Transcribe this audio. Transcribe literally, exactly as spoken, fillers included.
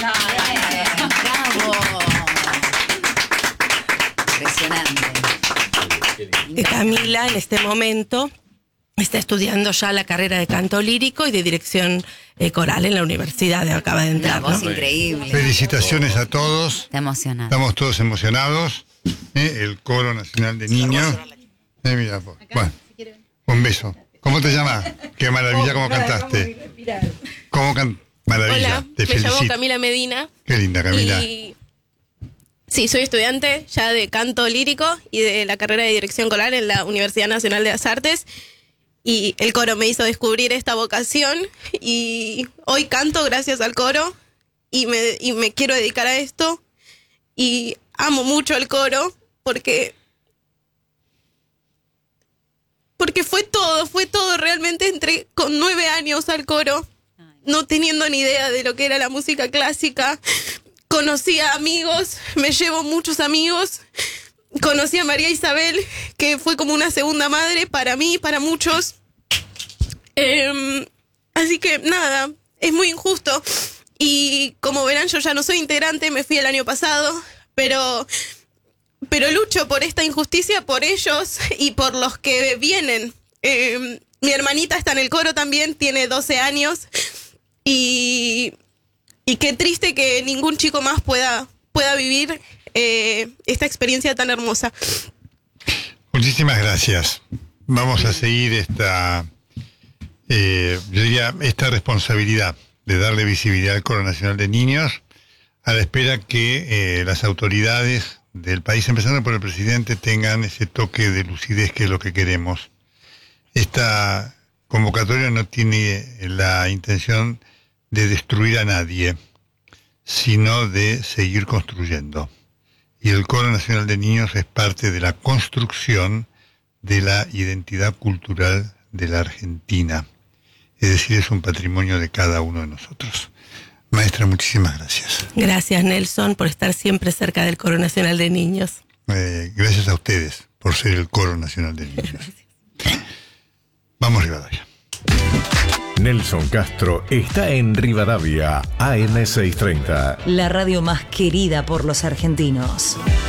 No, bien, bravo. Impresionante. Que Camila en este momento está estudiando ya la carrera de canto lírico y de dirección eh, coral en la universidad, acaba de entrar. Una voz ¿no? increíble. Felicitaciones a todos. Está emocionado. Estamos todos emocionados. ¿eh? El Coro Nacional de Niños. Eh, mira, pues, bueno, un beso. ¿Cómo te llamas? Qué maravilla cómo cantaste. ¿Cómo can... Maravilla. Hola, te me felicito. llamo Camila Medina. Qué linda, Camila. Y sí, soy estudiante ya de canto lírico y de la carrera de dirección coral en la Universidad Nacional de las Artes. Y el coro me hizo descubrir esta vocación y hoy canto gracias al coro y me, y me quiero dedicar a esto y amo mucho el coro porque, porque fue todo, fue todo. Realmente entré con nueve años al coro, no teniendo ni idea de lo que era la música clásica. Conocí a amigos, me llevo muchos amigos. Conocí a María Isabel, que fue como una segunda madre para mí, para muchos. Eh, así que nada, es muy injusto. Y como verán, yo ya no soy integrante, me fui el año pasado, pero, pero lucho por esta injusticia, por ellos y por los que vienen. Eh, mi hermanita está en el coro también, tiene doce años. Y, y qué triste que ningún chico más pueda, pueda vivir Eh, esta experiencia tan hermosa. Muchísimas gracias. Vamos a seguir esta, eh, yo diría, esta responsabilidad de darle visibilidad al Coro Nacional de Niños, a la espera que eh, las autoridades del país, empezando por el presidente, tengan ese toque de lucidez que es lo que queremos. Esta convocatoria no tiene la intención de destruir a nadie, sino de seguir construyendo. Y el Coro Nacional de Niños es parte de la construcción de la identidad cultural de la Argentina. Es decir, es un patrimonio de cada uno de nosotros. Maestra, muchísimas gracias. Gracias, Nelson, por estar siempre cerca del Coro Nacional de Niños. Eh, gracias a ustedes por ser el Coro Nacional de Niños. Vamos, Rivadavia. Nelson Castro está en Rivadavia, A M seiscientos treinta. La radio más querida por los argentinos.